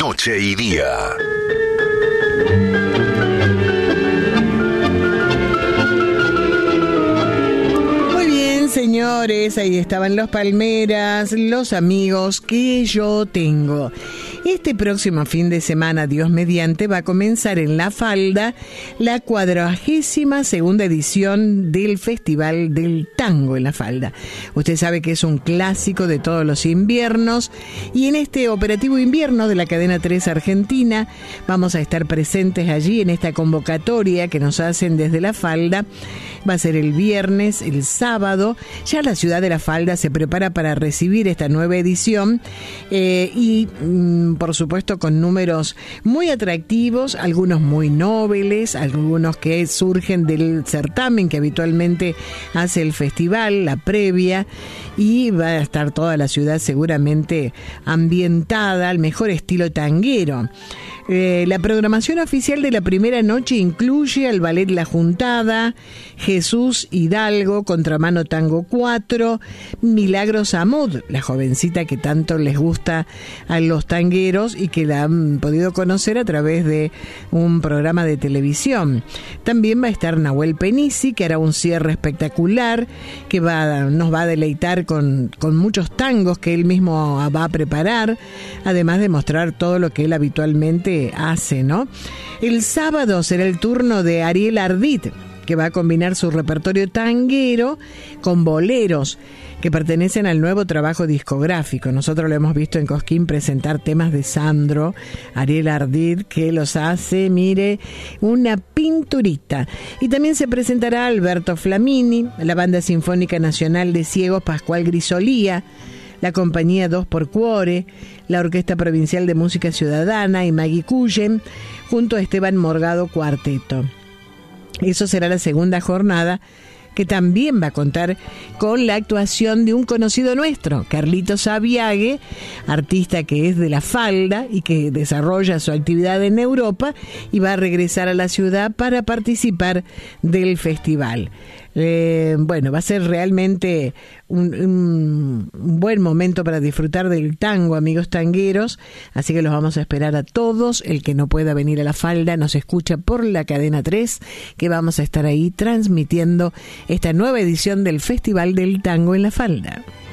Noche y día. Muy bien, señores, ahí estaban los Palmeras, los amigos que yo tengo. Este próximo fin de semana, Dios mediante, va a comenzar en La Falda la 42ª edición del Festival del Tango en La Falda. Usted sabe que es un clásico de todos los inviernos y en este operativo invierno de la cadena 3 Argentina vamos a estar presentes allí en esta convocatoria que nos hacen desde La Falda. Va a ser el viernes, el sábado. Ya la ciudad de La Falda se prepara para recibir esta nueva edición y por supuesto con números muy atractivos, algunos muy nobles, algunos que surgen del certamen que habitualmente hace el festival, la previa, y va a estar toda la ciudad seguramente ambientada al mejor estilo tanguero. La programación oficial de la primera noche incluye al ballet La Juntada, Jesús Hidalgo, Contramano Tango 4, Milagros Amud, la jovencita que tanto les gusta a los tangueros y que la han podido conocer a través de un programa de televisión. También va a estar Nahuel Penisi, que hará un cierre espectacular, que nos va a deleitar con muchos tangos que él mismo va a preparar, además de mostrar todo lo que él habitualmente hace, ¿no? El sábado será el turno de Ariel Ardit, que va a combinar su repertorio tanguero con boleros que pertenecen al nuevo trabajo discográfico. Nosotros lo hemos visto en Cosquín presentar temas de Sandro, Ariel Ardit, que los hace, mire, una pinturita. Y también se presentará Alberto Flamini, la Banda Sinfónica Nacional de Ciegos Pascual Grisolía, la compañía 2x4, la Orquesta Provincial de Música Ciudadana y Maggie Cullen, junto a Esteban Morgado Cuarteto. Eso será la segunda jornada, que también va a contar con la actuación de un conocido nuestro, Carlitos Aviague, artista que es de La Falda y que desarrolla su actividad en Europa y va a regresar a la ciudad para participar del festival. Bueno, va a ser realmente un buen momento para disfrutar del tango, amigos tangueros, así que los vamos a esperar a todos. El que no pueda venir a La Falda nos escucha por la cadena 3, que vamos a estar ahí transmitiendo esta nueva edición del Festival del Tango en La Falda.